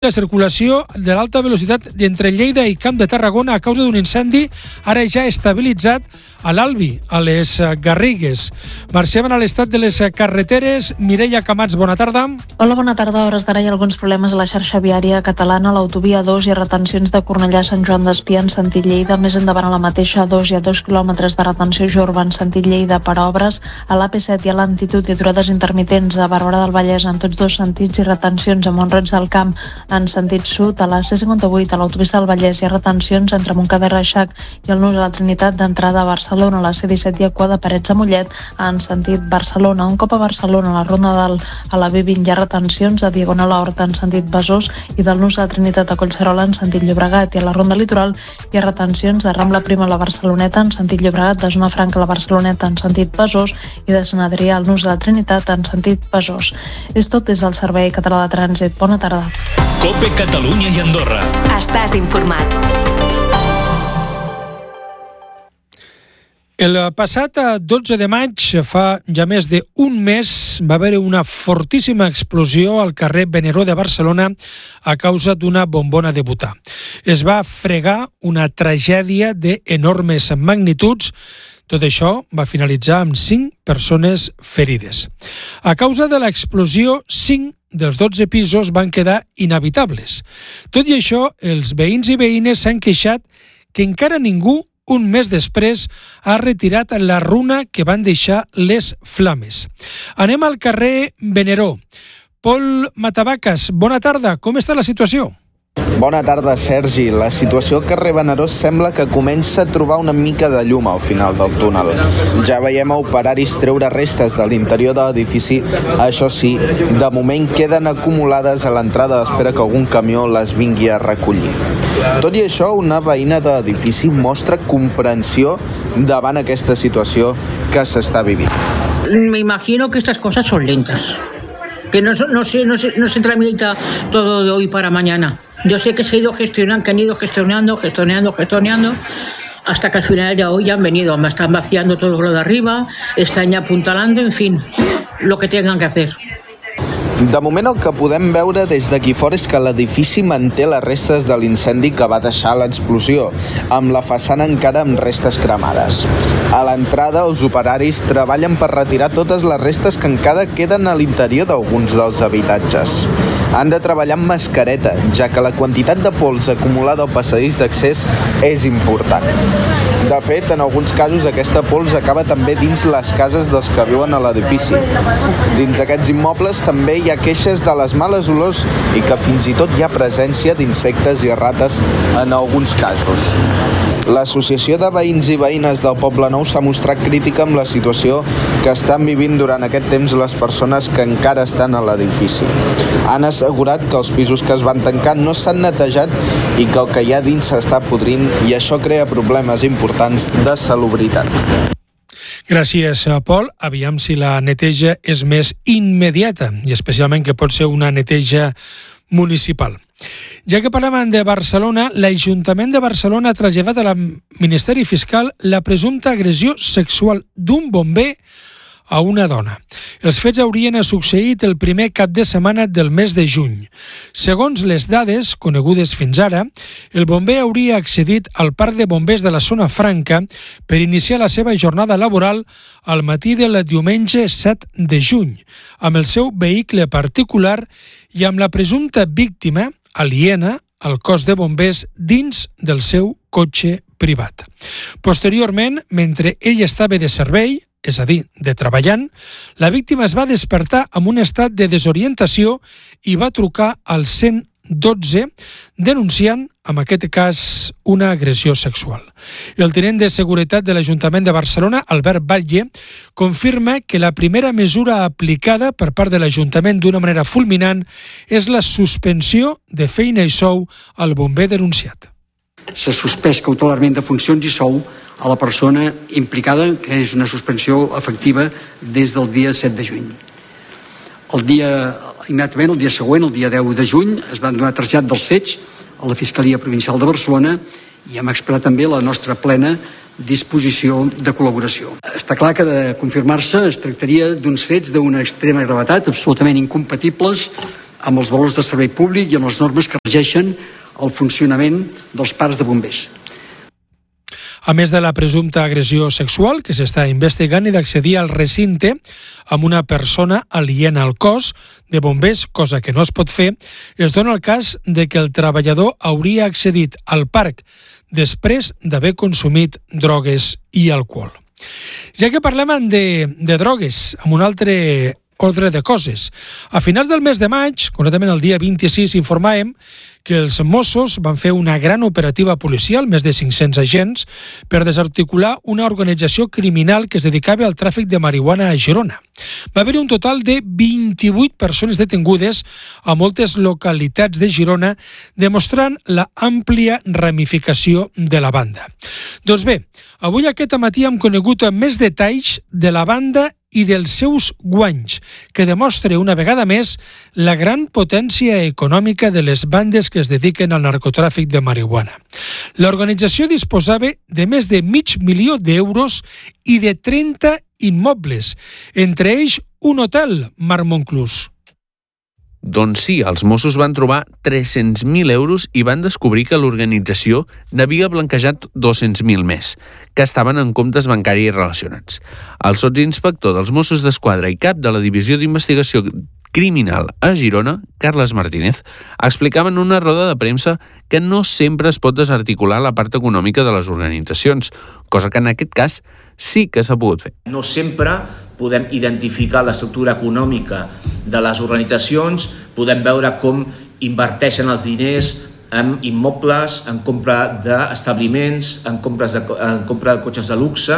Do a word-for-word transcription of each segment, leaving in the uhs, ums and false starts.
La circulació de l'alta velocitat entre Lleida i Camp de Tarragona a causa d'un incendi ara ja estabilitzat a l'Albi, a les Garrigues. Marxem a l'estat de les carreteres. Mireia Camats, bona tarda. Hola, bona tarda. A hores d'ara hi ha alguns problemes a la xarxa viària catalana, a l'autovia dos i retencions de Cornellà a Sant Joan d'Espí en sentit Lleida. Més endavant a la mateixa dos hi ha dos quilòmetres de retenció Jorba en sentit Lleida per obres. A l'A P set hi ha lentitud i aturades intermitents a Barberà del Vallès en tots dos sentits i retencions a Mont-roig del Camp en sentit sud. A la C cinquanta-vuit, a l'autopista del Vallès, hi ha retencions entre Montcada i Reixac i el nus a la Trinitat d'entrada a Barcelona. A la C disset hi ha cua de Parets a Mollet en sentit Barcelona. Un cop a Barcelona, a la Ronda del a la B vint hi ha retencions a Diagonal a Horta en sentit Besòs i del nus a la Trinitat a Collserola en sentit Llobregat, i a la Ronda Litoral hi ha retencions de Rambla Prima a la Barceloneta en sentit Llobregat, de Zona Franca a la Barceloneta en sentit Besòs i de Sant Adrià al nus a la Trinitat en sentit Besòs. És tot des del Servei Català de Trànsit. Bona tarda. COPE Catalunya i Andorra. Estàs informat. El passat dotze de maig, fa ja més d'un mes, va haver una fortíssima explosió al carrer Veneró de Barcelona a causa d'una bombona de butà. Es va fregar una tragèdia d'enormes magnituds. Tot això va finalitzar amb cinc persones ferides. A causa de l'explosió, cinc dels dotze pisos van quedar inhabitables. Tot i això, els veïns i veïnes s'han queixat que encara ningú un mes després ha retirat la runa que van deixar les flames. Anem al carrer Veneró. Pol Matavacas, bona tarda. Com està la situació? Bona tarda, Sergi. La situació al carrer Veneró sembla que comença a trobar una mica de llum al final del túnel. Ja veiem a operaris treure restes de l'interior de l'edifici. Això sí, de moment queden acumulades a l'entrada a l'espera que algun camió les vingui a recollir. Tot i això, una veïna de l'edifici mostra comprensió davant aquesta situació que s'està vivint. Me imagino que estas cosas son lentas, que no, no, se, no, se, no se tramita todo de hoy para mañana. Yo sé que se ha ido gestionando, que han ido gestionando, gestionando, gestionando, hasta que al final de hoy ya han venido, me están vaciando todo lo de arriba, están ya apuntalando, en fin, lo que tengan que hacer. De moment el que podem veure des d'aquí fora és que l'edifici manté les restes de l'incendi que va deixar l'explosió, amb la façana encara amb restes cremades. A l'entrada, els operaris treballen per retirar totes les restes que encara queden a l'interior d'alguns dels habitatges. Han de treballar amb mascareta, ja que la quantitat de pols acumulada al passadís d'accés és important. De fet, en alguns casos aquesta pols acaba també dins les cases dels que viuen a l'edifici. Dins aquests immobles també hi ha queixes de les males olors i que fins i tot hi ha presència d'insectes i rates en alguns casos. L'Associació de Veïns i Veïnes del Poble Nou s'ha mostrat crítica amb la situació que estan vivint durant aquest temps les persones que encara estan a l'edifici. Han assegurat que els pisos que es van tancar no s'han netejat i que el que hi ha dins s'està podrint i això crea problemes importants de salubritat. Gràcies, Pol. Aviam si la neteja és més immediata i especialment que pot ser una neteja municipal. Ja que parlàvem de Barcelona, l'Ajuntament de Barcelona ha traslladat al Ministeri Fiscal la presumpta agressió sexual d'un bomber a una dona. Els fets haurien succeït el primer cap de setmana del mes de juny. Segons les dades conegudes fins ara, el bomber hauria accedit al parc de bombers de la Zona Franca per iniciar la seva jornada laboral al matí del diumenge set de juny, amb el seu vehicle particular i amb la presumpta víctima aliena al cos de bombers dins del seu cotxe privat. Posteriorment, mentre ell estava de servei, és a dir, de treballant, la víctima es va despertar amb un estat de desorientació i va trucar al cent dotze denunciant, en aquest cas, una agressió sexual. El tinent de Seguretat de l'Ajuntament de Barcelona, Albert Batlle, confirma que la primera mesura aplicada per part de l'Ajuntament d'una manera fulminant és la suspensió de feina i sou al bomber denunciat. S'ha suspès cautelarment de funcions i sou a la persona implicada, que és una suspensió efectiva des del dia set de juny. El dia, immediatament, el dia següent, el dia deu de juny, es van donar trasllat dels fets a la Fiscalia Provincial de Barcelona i hem expressat també la nostra plena disposició de col·laboració. Està clar que de confirmar-se es tractaria d'uns fets d'una extrema gravetat, absolutament incompatibles amb els valors de servei públic i amb les normes que regeixen el funcionament dels parcs de bombers. A més de la presumpta agressió sexual que s'està investigant i d'accedir al recinte amb una persona aliena al cos de bombers, cosa que no es pot fer, es dona el cas de que el treballador hauria accedit al parc després d'haver consumit drogues i alcohol. Ja que parlem de, de drogues, amb un altre ordre de coses. A finals del mes de maig, concretament el dia vint-i-sis, informàvem que els Mossos van fer una gran operativa policial, més de cinc-cents agents, per desarticular una organització criminal que es dedicava al tràfic de marihuana a Girona. Va haver-hi un total de vint-i-vuit persones detingudes a moltes localitats de Girona, demostrant la àmplia ramificació de la banda. Doncs bé, avui aquest matí hem conegut més detalls de la banda i dels seus guanys, que demostra una vegada més la gran potència econòmica de les bandes que es dediquen al narcotràfic de marihuana. L'organització disposava de més de mig milió d'euros i de trenta immobles, entre ells un hotel, Marc Monclús. Doncs sí, els Mossos van trobar tres-cents mil euros i van descobrir que l'organització n'havia blanquejat dos-cents mil més, que estaven en comptes bancaris relacionats. El sotsinspector dels Mossos d'Esquadra i cap de la Divisió d'Investigació Criminal a Girona, Carles Martínez, explicava en una roda de premsa que no sempre es pot desarticular la part econòmica de les organitzacions, cosa que en aquest cas sí que s'ha pogut fer. No sempre podem identificar l'estructura econòmica de les organitzacions, podem veure com inverteixen els diners en immobles, en compra d'establiments, en, compres de, en compra de cotxes de luxe,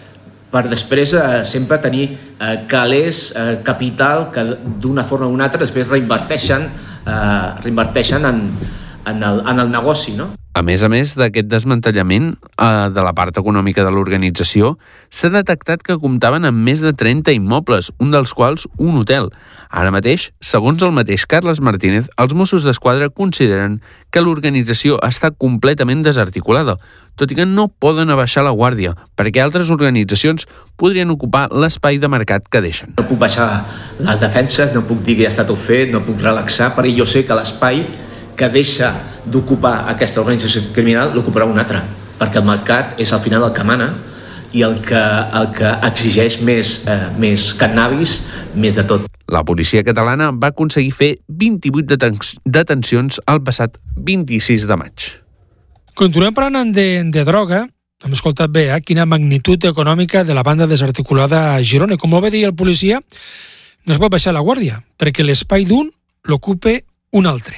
per després eh, sempre tenir eh, calés, eh, capital, que d'una forma o una altra després reinverteixen, eh, reinverteixen en, en, el, en el negoci, no? A més a més d'aquest desmantellament eh, de la part econòmica de l'organització, s'ha detectat que comptaven amb més de trenta immobles, un dels quals un hotel. Ara mateix, segons el mateix Carles Martínez, els Mossos d'Esquadra consideren que l'organització està completament desarticulada, tot i que no poden abaixar la guàrdia, perquè altres organitzacions podrien ocupar l'espai de mercat que deixen. No puc baixar les defenses, no puc dir que ja està tot fet, no puc relaxar, perquè jo sé que l'espai que deixa d'ocupar aquesta organització criminal l'ocuparà un altre, perquè el mercat és al final el que mana i el que, el que exigeix més, eh, més cannabis, més de tot. La policia catalana va aconseguir fer vint-i-vuit deten- detencions el passat vint-i-sis de maig. Continuem parlant de, de droga. Hem escoltat bé eh? quina magnitud econòmica de la banda desarticulada a Girona. Com ho va dir el policia, no es pot baixar la guàrdia, perquè l'espai d'un l'ocupa un altre.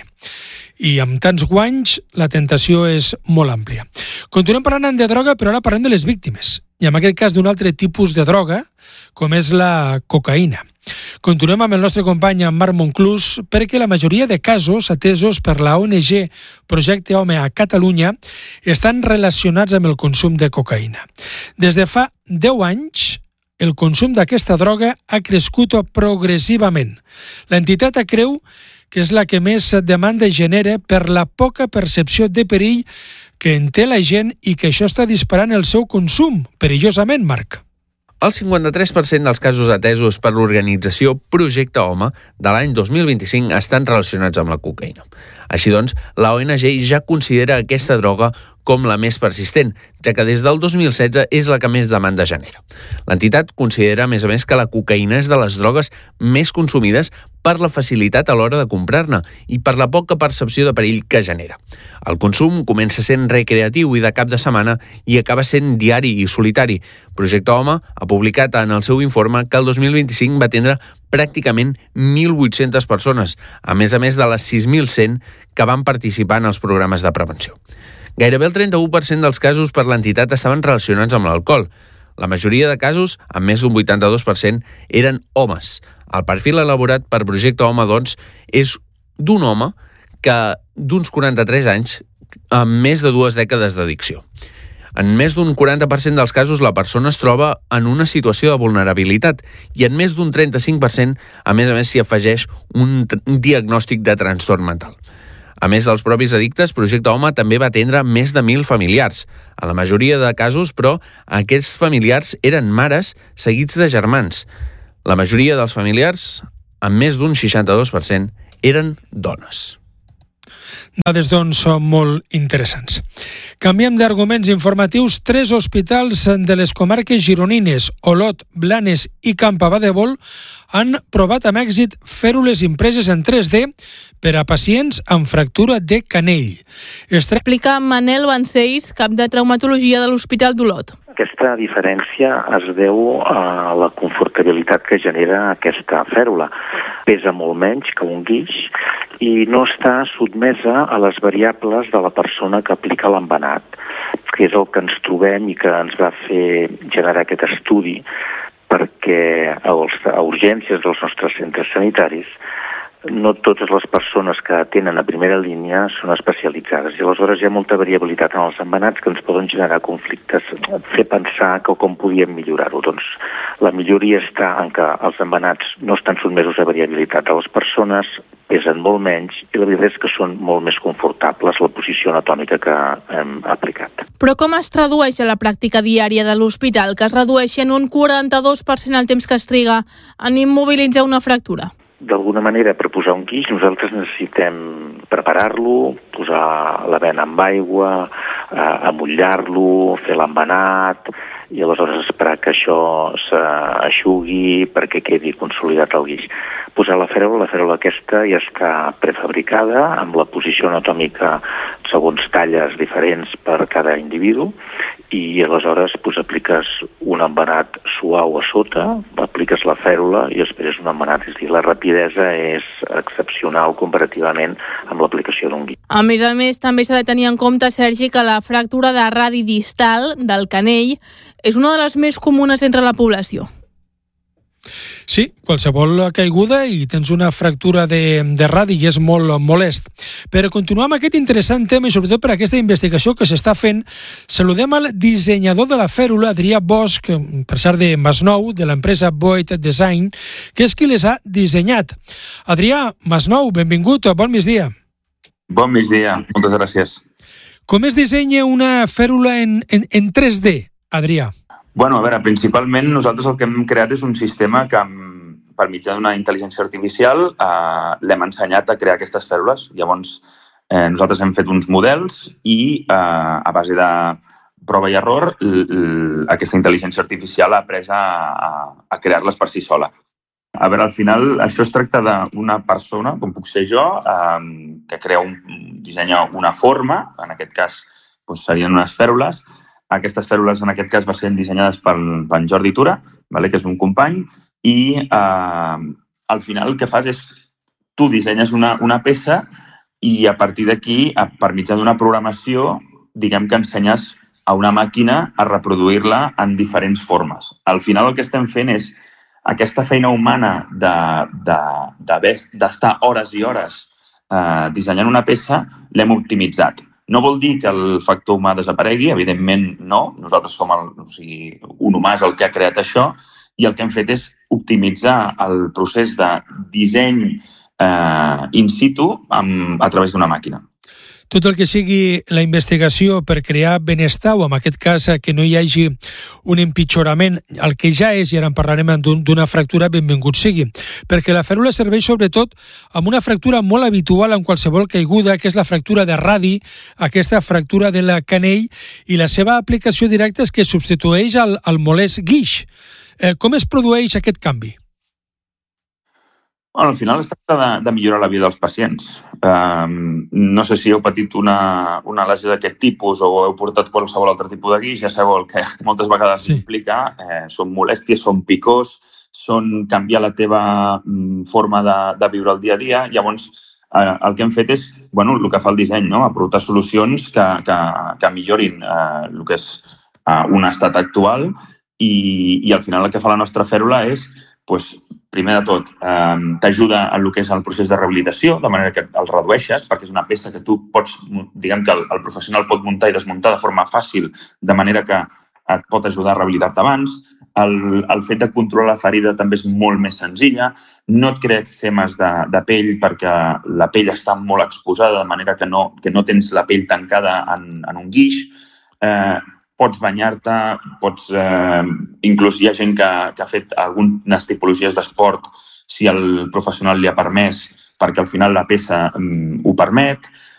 I amb tants guanys la tentació és molt àmplia. Continuem parlant de droga, però ara parlem de les víctimes, i en aquest cas d'un altre tipus de droga, com és la cocaïna. Continuem amb el nostre company Marc Monclús, perquè la majoria de casos atesos per la O N G Projecte Home a Catalunya estan relacionats amb el consum de cocaïna. Des de fa deu anys, el consum d'aquesta droga ha crescut progressivament. L'entitat creu que és la que més demanda genera per la poca percepció de perill que en té la gent i que això està disparant el seu consum, perillosament, Marc. El cinquanta-tres per cent dels casos atesos per l'organització Projecte Home de l'any dos mil vint-i-cinc estan relacionats amb la cocaïna. Així doncs, la O N G ja considera aquesta droga com la més persistent, ja que des del dos mil setze és la que més demanda genera. L'entitat considera, a més a més, que la cocaïna és de les drogues més consumides per la facilitat a l'hora de comprar-ne i per la poca percepció de perill que genera. El consum comença sent recreatiu i de cap de setmana i acaba sent diari i solitari. Projecte Home ha publicat en el seu informe que el dos mil vint-i-cinc va atendre pràcticament mil vuit-centes persones, a més a més de les sis mil cent que van participar en els programes de prevenció. Gairebé el trenta-u per cent dels casos per l'entitat estaven relacionats amb l'alcohol. La majoria de casos, amb més d'un vuitanta-dos per cent, eren homes. El perfil elaborat per Projecte Home, doncs, és d'un home que d'uns quaranta-tres anys amb més de dues dècades d'addicció. En més d'un quaranta per cent dels casos la persona es troba en una situació de vulnerabilitat i en més d'un trenta-cinc per cent, a més a més, s'hi afegeix un diagnòstic de trastorn mental. A més dels propis addictes, Projecte Home també va atendre més de mil familiars. En la majoria de casos, però, aquests familiars eren mares seguits de germans. La majoria dels familiars, amb més d'un seixanta-dos per cent, eren dones. Dades, doncs, són molt interessants. Canviem d'arguments informatius. Tres hospitals de les comarques gironines, Olot, Blanes i Campabadèbol, han provat amb èxit fèrules impreses en tres D per a pacients amb fractura de canell. Estra... Explica Manel Vancells, cap de traumatologia de l'Hospital d'Olot. Aquesta diferència es deu a la confortabilitat que genera aquesta fèrula. Pesa molt menys que un guix i no està sotmesa a les variables de la persona que aplica l'embenat, que és el que ens trobem i que ens va fer generar aquest estudi, perquè a urgències dels nostres centres sanitaris no totes les persones que atenen a primera línia són especialitzades i aleshores hi ha molta variabilitat en els embenats que ens poden generar conflictes, fer pensar que com podíem millorar-ho. Doncs la milloria està en que els embenats no estan sotmesos a variabilitat de les persones, pesen molt menys i la veritat és que són molt més confortables la posició anatòmica que hem aplicat. Però com es tradueix a la pràctica diària de l'hospital, que es redueixi en un quaranta-dos per cent el temps que es triga en immobilitzar una fractura? D'alguna manera, per posar un guix, nosaltres necessitem preparar-lo, posar la vena amb aigua, eh, amollar-lo, fer l'embenat i aleshores esperar que això s'aixugui perquè quedi consolidat el guix. Posar la fèrula, la fèrula aquesta ja està prefabricada amb la posició anatòmica segons talles diferents per cada individu i aleshores pues, apliques un embenat suau a sota, apliques la fèrula i esperes un embenat. És a dir, la rapidesa és excepcional comparativament amb l'aplicació d'un guix. A més a més, també s'ha de tenir en compte, Sergi, que la fractura de radi distal del canell és una de les més comunes entre la població. Sí, qualsevol caiguda i tens una fractura de, de radi i és molt molest. Per continuar amb aquest interessant tema i sobretot per aquesta investigació que s'està fent, saludem al dissenyador de la fèrula, Adrià Bosch, per cert de Masnou, de l'empresa Boyd Design, que és qui les ha dissenyat. Adrià, Masnou, benvingut, bon migdia. Bon migdia, moltes gràcies. Com es dissenya una fèrula en, en, en tres D, Adrià? Bueno, a veure, principalment nosaltres el que hem creat és un sistema que, per mitjà d'una intel·ligència artificial, eh, l'hem ensenyat a crear aquestes fèrula. Llavors, eh, nosaltres hem fet uns models i, eh, a base de prova i error, l- l- aquesta intel·ligència artificial ha après a, a, a crear-les per si sola. A veure, al final, això es tracta d'una persona, com puc ser jo, eh, que crea un, dissenya una forma, en aquest cas doncs, serien unes fèrules. Aquestes fèrules, en aquest cas, van ser dissenyades per, per Jordi Tura, vale? Que és un company, i eh, al final el que fas és tu dissenyes una, una peça i a partir d'aquí, per mitjà d'una programació, diguem que ensenyes a una màquina a reproduir-la en diferents formes. Al final el que estem fent és aquesta feina humana de, de, de, d'estar hores i hores eh, dissenyant una peça, l'hem optimitzat. No vol dir que el factor humà desaparegui, evidentment no. Nosaltres som el, o sigui, un humà és el que ha creat això i el que hem fet és optimitzar el procés de disseny eh, in situ amb, a través d'una màquina. Tot el que sigui la investigació per crear benestar, o en aquest cas que no hi hagi un empitjorament, el que ja és, i ara en parlarem d'una fractura, benvingut sigui. Perquè la fèrula serveix sobretot amb una fractura molt habitual en qualsevol caiguda, que és la fractura de radi, aquesta fractura de la canell, i la seva aplicació directa és que substitueix el, el molest guix. Eh, com es produeix aquest canvi? Bueno, al final es tracta de, de millorar la vida dels pacients. Um, no sé si heu patit una, una lesió d'aquest tipus o heu portat qualsevol altre tipus de guix, ja sabeu el que moltes vegades sí. implica. Eh, són molèsties, són picors, són canviar la teva mm, forma de, de viure el dia a dia. Llavors, eh, el que hem fet és, bueno, el que fa el disseny, no? Aportar solucions que, que, que millorin eh, el que és eh, un estat actual i, i al final el que fa la nostra fèrula és pues, primer de tot, eh, t'ajuda en el que és el procés de rehabilitació, de manera que el redueixes, perquè és una peça que tu pots, diguem que el, el professional pot muntar i desmuntar de forma fàcil, de manera que et pot ajudar a rehabilitar-te abans. El, el fet de controlar la ferida també és molt més senzilla. No et crea eczemes de, de pell perquè la pell està molt exposada, de manera que no, que no tens la pell tancada en, en un guix. Eh, pots banyar-te, pots, eh, inclús hi ha gent que, que ha fet algunes tipologies d'esport, si el professional li ha permès, perquè al final la peça um, ho permet.